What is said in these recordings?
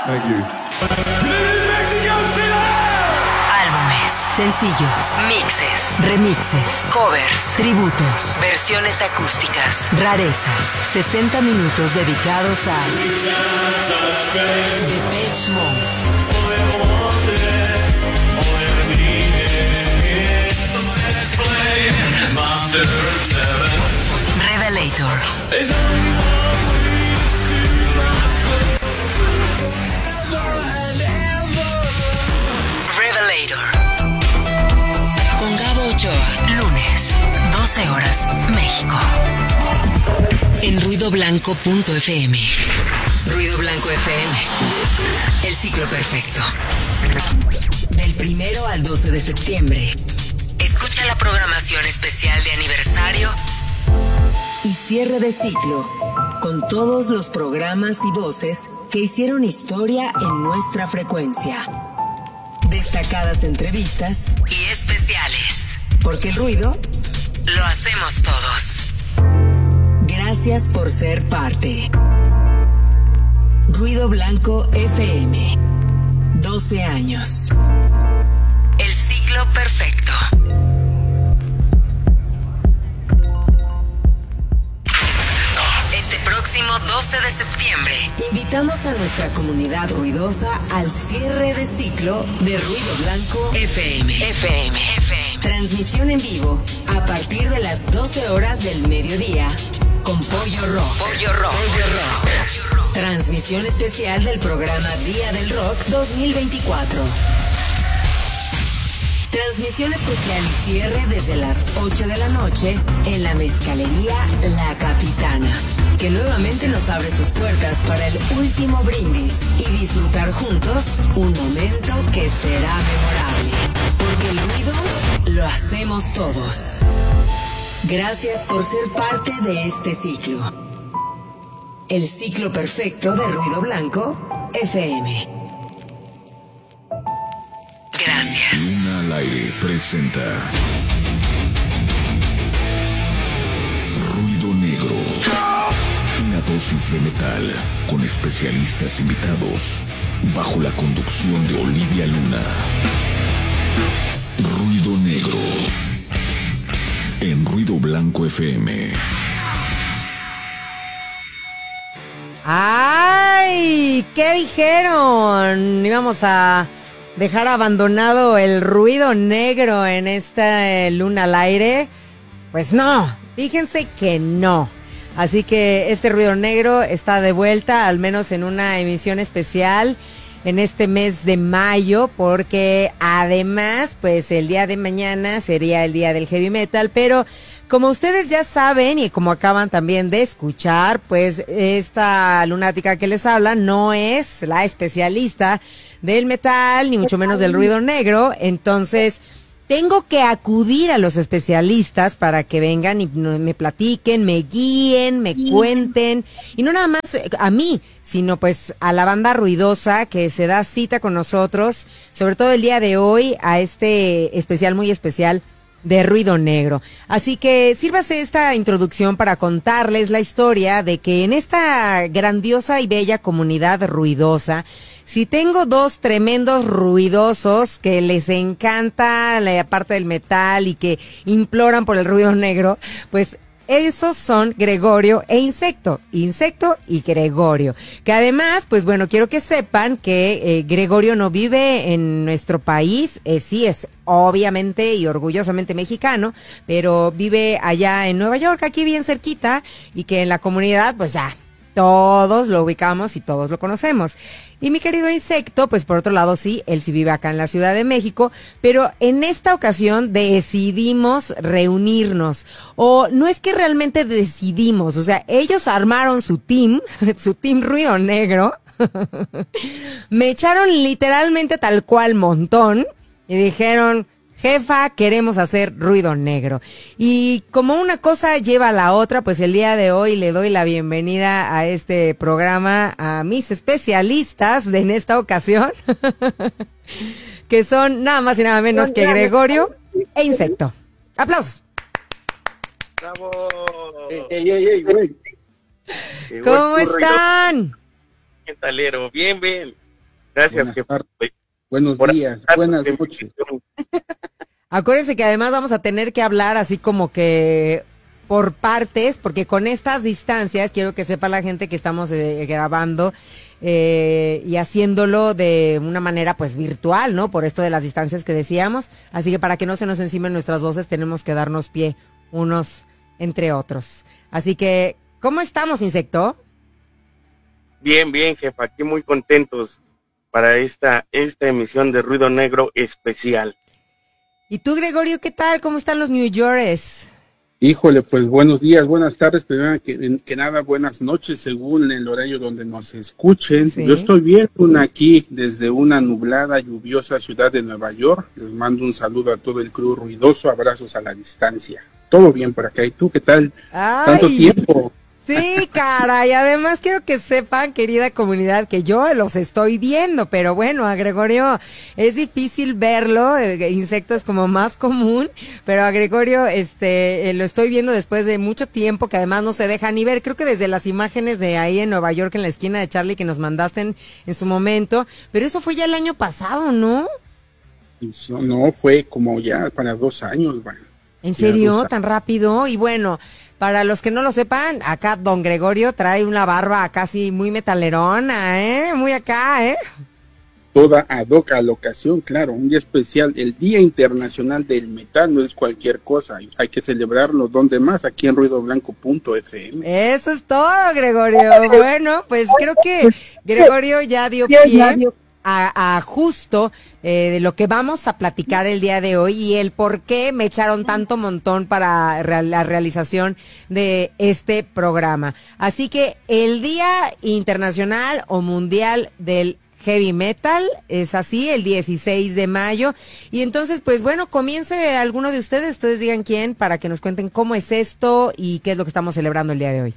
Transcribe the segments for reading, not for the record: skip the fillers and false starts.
Thank you. Álbumes, sencillos, mixes, remixes, covers, tributos, versiones acústicas, rarezas. 60 minutos dedicados a Depeche Mode. Revelator. Revelator. Con Gabo Ochoa. Lunes, 12 horas, México. En ruidoblanco.fm. Ruido Blanco FM. El ciclo perfecto. Del 1 al 12 de septiembre. Escucha la programación especial de aniversario y cierre de ciclo, con todos los programas y voces que hicieron historia en nuestra frecuencia. Destacadas entrevistas y especiales, porque el ruido lo hacemos todos. Gracias por ser parte. Ruido Blanco FM. 12 años. El ciclo perfecto. Este próximo 12 de septiembre, invitamos a nuestra comunidad ruidosa al cierre de ciclo de Ruido Blanco FM. Transmisión en vivo a partir de las 12 horas del mediodía con Pollo Rock. Transmisión especial del programa Día del Rock 2024. Transmisión especial y cierre desde las 8 de la noche en la mezcalería La Capitana, que nuevamente nos abre sus puertas para el último brindis y disfrutar juntos un momento que será memorable. Porque el ruido lo hacemos todos. Gracias por ser parte de este ciclo. El ciclo perfecto de Ruido Blanco FM. Gracias. Luna al aire presenta Ruido Negro. Una dosis de metal con especialistas invitados bajo la conducción de Olivia Luna. Ruido Negro en Ruido Blanco FM. ¡Ay! ¿Qué dijeron? Íbamos a dejar abandonado el ruido negro en esta luna al aire. Pues no, fíjense que no. Así que este ruido negro está de vuelta, al menos en una emisión especial en este mes de mayo, porque además, pues el día de mañana sería el día del heavy metal, pero como ustedes ya saben y como acaban también de escuchar, pues esta lunática que les habla no es la especialista del metal, ni mucho menos del ruido negro, entonces tengo que acudir a los especialistas para que vengan y me platiquen, me guíen, me cuenten, y no nada más a mí, sino pues a la banda ruidosa que se da cita con nosotros, sobre todo el día de hoy, a este especial muy especial de Ruido Negro. Así que sírvase esta introducción para contarles la historia de que en esta grandiosa y bella comunidad ruidosa, si tengo dos tremendos ruidosos que les encanta la parte del metal y que imploran por el ruido negro, pues esos son Gregorio e Insecto y Gregorio, que además, pues bueno, quiero que sepan que Gregorio no vive en nuestro país, sí es obviamente y orgullosamente mexicano, pero vive allá en Nueva York, aquí bien cerquita, y que en la comunidad, pues ya, todos lo ubicamos y todos lo conocemos. Y mi querido Insecto, pues por otro lado sí, él sí vive acá en la Ciudad de México, pero en esta ocasión decidimos reunirnos. O no es que realmente decidimos, o sea, ellos armaron su team Ruido Negro, me echaron literalmente tal cual montón y dijeron: jefa, queremos hacer Ruido Negro. Y como una cosa lleva a la otra, pues el día de hoy le doy la bienvenida a este programa a mis especialistas en esta ocasión, que son nada más y nada menos que Gregorio e Insecto. ¡Aplausos! ¡Bravo! ¿Cómo están? ¿Qué talero? Bien, bien. Gracias, Buenas jefe. tardes. Buenos Por días, aceptar buenas la noches. invitación. Acuérdense que además vamos a tener que hablar así como que por partes, porque con estas distancias, quiero que sepa la gente que estamos grabando y haciéndolo de una manera pues virtual, ¿no? Por esto de las distancias que decíamos. Así que para que no se nos encimen nuestras voces, tenemos que darnos pie unos entre otros. Así que, ¿cómo estamos, Insecto? Bien, bien, jefa. Aquí muy contentos para esta emisión de Ruido Negro especial. ¿Y tú, Gregorio, qué tal? ¿Cómo están los New Yorkers? Híjole, pues buenos días, buenas tardes, primero que nada, buenas noches, según el horario donde nos escuchen. Sí. Yo estoy bien aquí desde una nublada, lluviosa ciudad de Nueva York. Les mando un saludo a todo el crew ruidoso, abrazos a la distancia. Todo bien por acá. ¿Y tú qué tal? ¡Ay! Tanto tiempo. Sí, caray, además quiero que sepan, querida comunidad, que yo los estoy viendo, pero bueno, a Gregorio es difícil verlo, Insecto es como más común, pero a Gregorio lo estoy viendo después de mucho tiempo, que además no se deja ni ver, creo que desde las imágenes de ahí en Nueva York, en la esquina de Charlie, que nos mandaste en su momento, pero eso fue ya el año pasado, ¿no? No, fue como ya para 2 años, bueno. ¿En serio? ¿Tan rápido? Y bueno, para los que no lo sepan, acá don Gregorio trae una barba casi muy metalerona, muy acá, Toda ad hoc a la ocasión, claro, un día especial, el Día Internacional del Metal, no es cualquier cosa, hay que celebrarlo, ¿dónde más? Aquí en ruidoblanco.fm. Eso es todo, Gregorio. Bueno, pues creo que Gregorio ya dio pie a justo de lo que vamos a platicar el día de hoy y el por qué me echaron tanto montón para la realización de este programa. Así que el Día Internacional o Mundial del Heavy Metal es así, el 16 de mayo. Y entonces, pues bueno, comience alguno de ustedes digan quién, para que nos cuenten cómo es esto y qué es lo que estamos celebrando el día de hoy.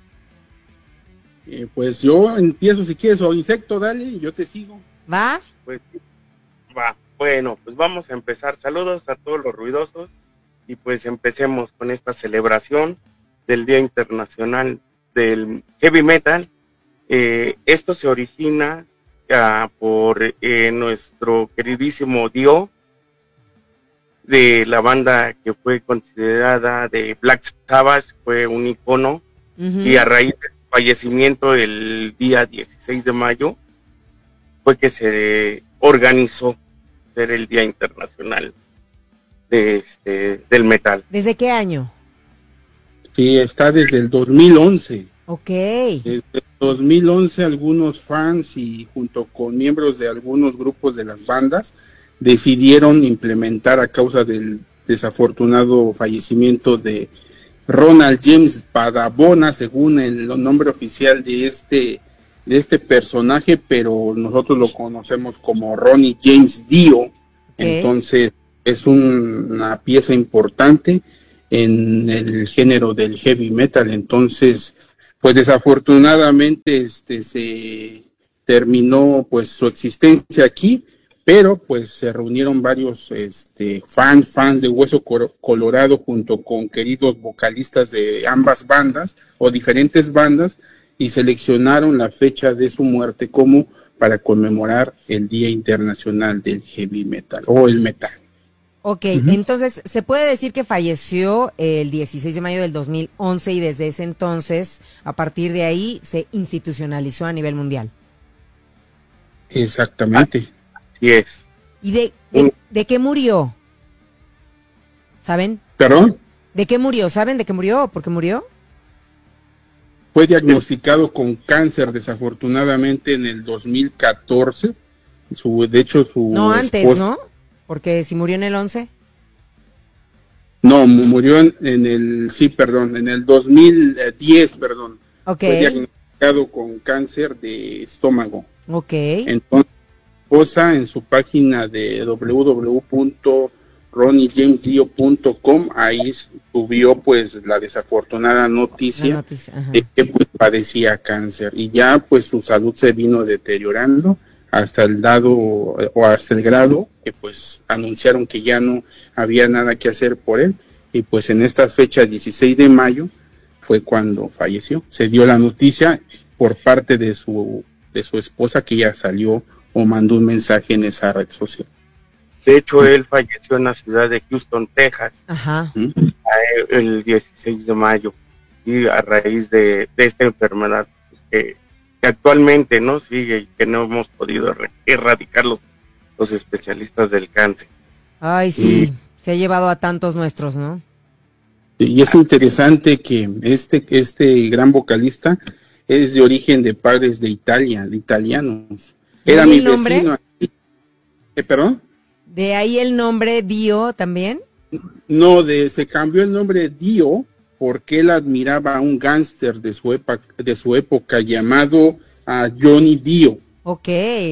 Pues yo empiezo si quieres, o Insecto, dale, yo te sigo. ¿Va? Pues va. Bueno, pues vamos a empezar. Saludos a todos los ruidosos y pues empecemos con esta celebración del Día Internacional del Heavy Metal. Esto se origina por nuestro queridísimo Dio, de la banda que fue considerada de Black Sabbath, fue un icono, y a raíz del fallecimiento el día 16 de mayo fue que se organizó ser el Día Internacional del Metal. ¿Desde qué año? Sí, está desde el 2011. Ok. Desde el 2011 algunos fans y junto con miembros de algunos grupos de las bandas decidieron implementar, a causa del desafortunado fallecimiento de Ronald James Padabona, según el nombre oficial de este personaje, pero nosotros lo conocemos como Ronnie James Dio. Okay. Entonces es una pieza importante en el género del heavy metal. Entonces, pues desafortunadamente se terminó pues su existencia aquí, pero pues se reunieron varios fans de Hueso Colorado junto con queridos vocalistas de ambas bandas o diferentes bandas, y seleccionaron la fecha de su muerte como para conmemorar el Día Internacional del Heavy Metal o el metal. Ok, entonces, ¿se puede decir que falleció el 16 de mayo del 2011 y desde ese entonces, a partir de ahí, se institucionalizó a nivel mundial? Exactamente. Así es. ¿Y de qué murió? ¿Saben? ¿Perdón? ¿De qué murió? ¿Saben de qué murió? ¿Por qué murió? Fue diagnosticado con cáncer, desafortunadamente, en el 2014. De hecho, su No, antes, esposa... ¿no? Porque si murió en el 11. No, murió en el 2010, perdón. Okay. Fue diagnosticado con cáncer de estómago. Ok. Entonces, esposa en su página de www.ronniejamesdio.com, ahí subió pues la desafortunada noticia de que pues padecía cáncer, y ya pues su salud se vino deteriorando hasta el grado que pues anunciaron que ya no había nada que hacer por él, y pues en esta fecha 16 de mayo fue cuando falleció. Se dio la noticia por parte de su esposa, que ya salió o mandó un mensaje en esa red social. De hecho, él falleció en la ciudad de Houston, Texas, Ajá. el 16 de mayo, y a raíz de esta enfermedad que actualmente no sigue y que no hemos podido erradicar los especialistas del cáncer. Ay, sí, se ha llevado a tantos nuestros, ¿no? Y es interesante que este gran vocalista es de origen de padres de Italia, de italianos. Era mi vecino. ¿Perdón? ¿De ahí el nombre Dio también? No, se cambió el nombre Dio porque él admiraba a un gángster de su época llamado Johnny Dio. Ok.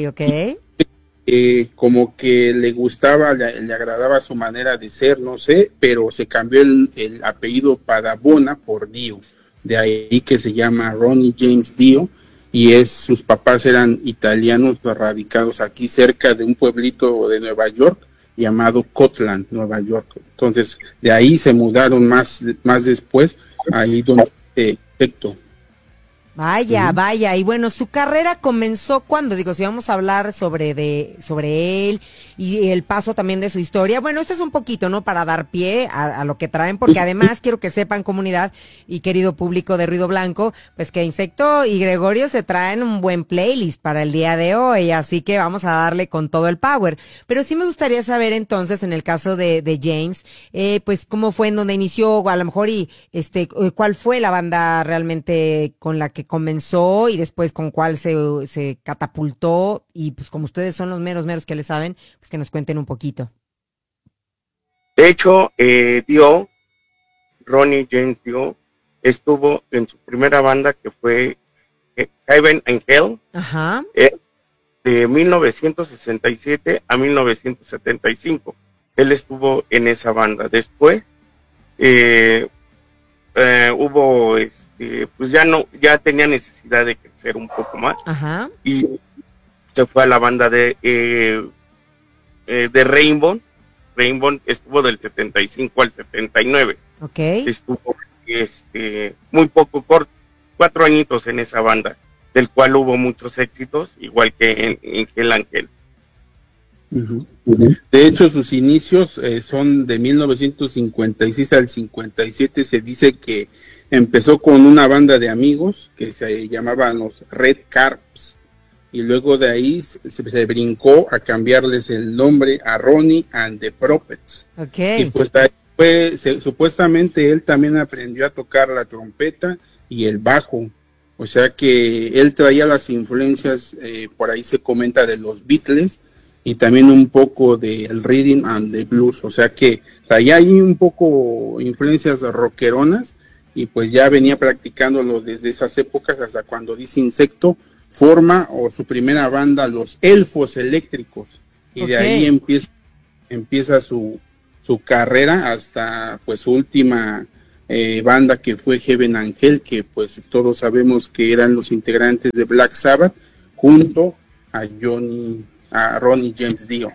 Como que le gustaba, le agradaba su manera de ser, no sé, pero se cambió el apellido Padabona por Dio. De ahí que se llama Ronnie James Dio, y sus papás eran italianos radicados aquí cerca de un pueblito de Nueva York llamado Cortland, Nueva York. Entonces, de ahí se mudaron más después, ahí donde Tecto. Vaya, y bueno, su carrera comenzó cuando, digo, si vamos a hablar sobre él y el paso también de su historia, bueno, esto es un poquito, ¿no? Para dar pie a lo que traen, porque además quiero que sepan, comunidad y querido público de Ruido Blanco, pues que Insecto y Gregorio se traen un buen playlist para el día de hoy, así que vamos a darle con todo el power. Pero sí me gustaría saber entonces, en el caso de James, pues cómo fue en donde inició, a lo mejor, y cuál fue la banda realmente con la que comenzó y después con cuál se catapultó, y pues como ustedes son los meros que le saben, pues que nos cuenten un poquito. De hecho, Ronnie James Dio, estuvo en su primera banda que fue Heaven and Hell. Ajá. De 1967 a 1975. Él estuvo en esa banda. Después hubo pues ya tenía necesidad de crecer un poco más. Ajá. Y se fue a la banda de Rainbow. Rainbow estuvo del 75 al 79. Okay. Estuvo muy poco, 4 añitos en esa banda, del cual hubo muchos éxitos, igual que en Hell Angel. De hecho, sus inicios son de 1956 al 57. Se dice que empezó con una banda de amigos que se llamaban los Red Carps, y luego de ahí se brincó a cambiarles el nombre a Ronnie and the Prophets. Okay. Y pues supuestamente él también aprendió a tocar la trompeta y el bajo. O sea que él traía las influencias, por ahí se comenta, de los Beatles, y también un poco del rhythm and the blues. O sea que traía ahí un poco influencias rockeronas, y pues ya venía practicándolo desde esas épocas hasta cuando dice Insecto forma su primera banda, los Elfos Eléctricos, y de ahí empieza su carrera hasta pues su última banda, que fue Heaven and Hell, que pues todos sabemos que eran los integrantes de Black Sabbath junto a Ronnie James Dio.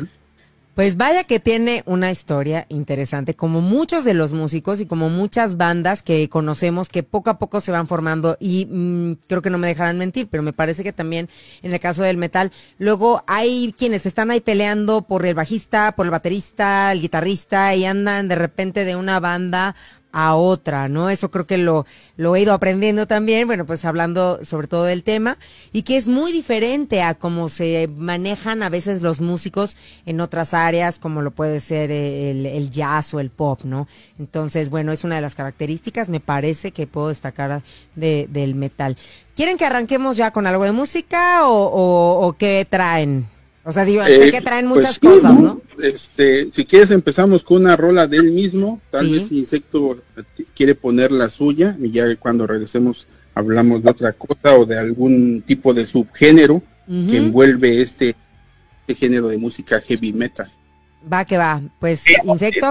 Pues vaya que tiene una historia interesante, como muchos de los músicos y como muchas bandas que conocemos que poco a poco se van formando, y creo que no me dejarán mentir, pero me parece que también en el caso del metal, luego hay quienes están ahí peleando por el bajista, por el baterista, el guitarrista, y andan de repente de una banda a otra, ¿no? Eso creo que lo he ido aprendiendo también, bueno, pues hablando sobre todo del tema, y que es muy diferente a cómo se manejan a veces los músicos en otras áreas, como lo puede ser el jazz o el pop, ¿no? Entonces, bueno, es una de las características, me parece, que puedo destacar del metal. ¿Quieren que arranquemos ya con algo de música o qué traen? O sea, digo, sé que traen muchas cosas, ¿no? Si quieres empezamos con una rola de él mismo, tal vez Insecto quiere poner la suya, y ya cuando regresemos hablamos de otra cosa o de algún tipo de subgénero que envuelve este género de música heavy metal. Va que va, pues Insecto.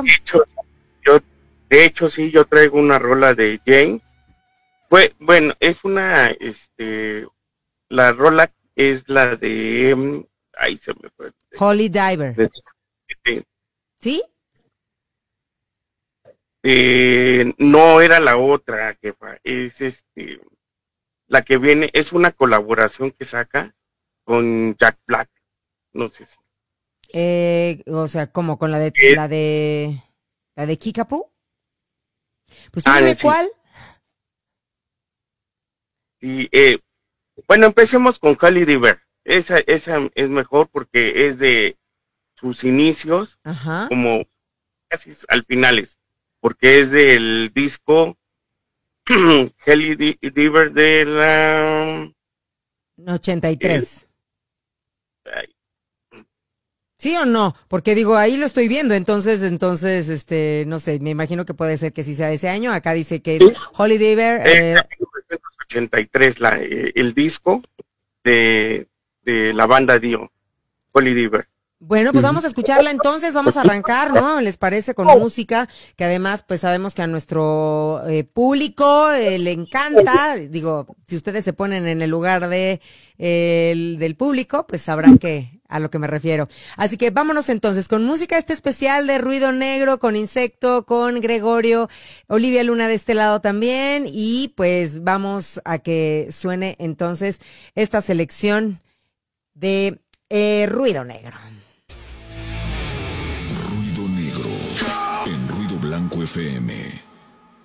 De hecho, sí, yo traigo una rola de James. Bueno, es la rola es la de... Ahí se me fue. Holy Diver. ¿Sí? No era la otra, jefa. Es la que viene, es una colaboración que saca con Jack Black. No sé si. O sea, como con la de Kickapoo. Pues tú dime sí. cuál. Sí, bueno, empecemos con Holiday Bear. Esa es mejor porque es de sus inicios, Ajá. como casi al finales, porque es del disco Holiday Bear de la 83. Ay, ¿Sí o no? Porque digo, ahí lo estoy viendo, entonces, no sé, me imagino que puede ser que sí sea ese año. Acá dice que es ¿sí? Holiday Bear. 1983 el disco de la banda Dio, Holiday Bear. Bueno, pues vamos a escucharla entonces, vamos a arrancar, ¿no? ¿Les parece? Con música, que además, pues sabemos que a nuestro público le encanta. Digo, si ustedes se ponen en el lugar del público, pues sabrán a lo que me refiero. Así que vámonos entonces con música especial de Ruido Negro, con Insecto, con Gregorio, Olivia Luna de este lado también, y pues vamos a que suene entonces esta selección de Ruido Negro. Ruido Negro en Ruido Blanco FM.